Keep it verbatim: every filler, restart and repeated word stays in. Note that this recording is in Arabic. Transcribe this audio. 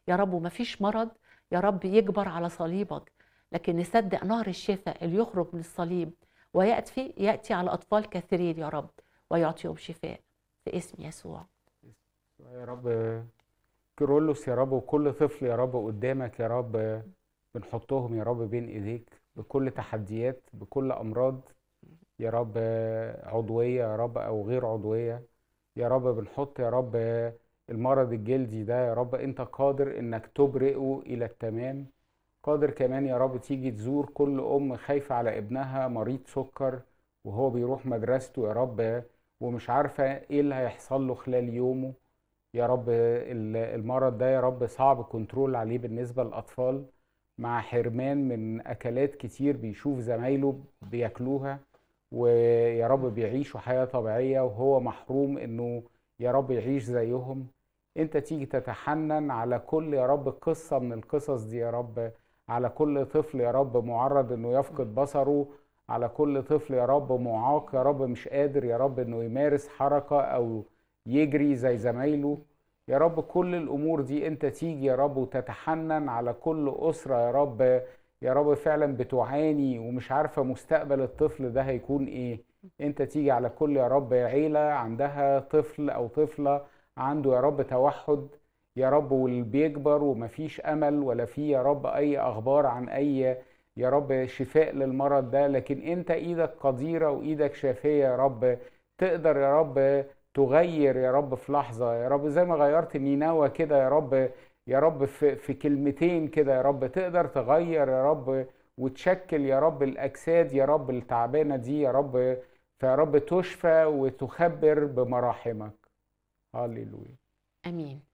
يا رب، وما فيش مرض يا رب يجبر على صليبك، لكن نصدق نهر الشفاء اللي يخرج من الصليب ويأتي يأتي على أطفال كثيرين يا رب ويعطيهم شفاء في اسم يسوع. يا رب كيرلس يا رب، وكل طفل يا رب قدامك يا رب بنحطهم يا رب بين ايديك، بكل تحديات، بكل امراض يا رب عضوية يا رب او غير عضوية. يا رب بنحط يا رب المرض الجلدي ده يا رب انت قادر انك تبرئه الى التمام. قادر كمان يا رب تيجي تزور كل ام خايفة على ابنها مريض سكر وهو بيروح مدرسته يا رب، ومش عارفة ايه اللي هيحصل له خلال يومه. يا رب المرض ده يا رب صعب كنترول عليه بالنسبة للأطفال، مع حرمان من أكلات كتير بيشوف زمايله بياكلوها، ويا رب بيعيشوا حياة طبيعية وهو محروم إنه يا رب يعيش زيهم. أنت تيجي تتحنن على كل يا رب قصة من القصص دي يا رب، على كل طفل يا رب معرض إنه يفقد بصره، على كل طفل يا رب معاق يا رب مش قادر يا رب إنه يمارس حركة أو يجري زي زمايله. يا رب كل الأمور دي أنت تيجي يا رب وتتحنن على كل أسرة يا رب، يا رب فعلا بتعاني ومش عارفة مستقبل الطفل ده هيكون إيه. أنت تيجي على كل يا رب عيلة عندها طفل أو طفلة عنده يا رب توحد يا رب، واللي بيكبر ومفيش أمل ولا فيه يا رب أي أخبار عن أي يا رب شفاء للمرض ده، لكن أنت إيدك قديرة وإيدك شافية يا رب، تقدر يا رب تغير يا رب في لحظة يا رب، زي ما غيرت نينوى كده يا رب. يا رب في, في كلمتين كده يا رب تقدر تغير يا رب وتشكل يا رب الأجساد يا رب التعبانة دي يا رب، فيا رب تشفى وتخبر بمراحمك. هاليلويا. امين.